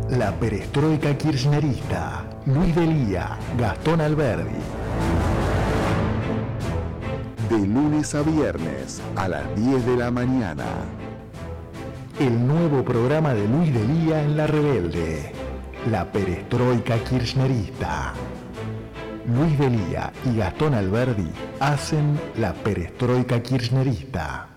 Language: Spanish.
La perestroika kirchnerista. Luis Delía, Gastón Alberdi. De lunes a viernes a las 10 de la mañana. El nuevo programa de Luis Delía en La Rebelde. La perestroika kirchnerista. Luis Delía y Gastón Alberdi hacen la perestroika kirchnerista.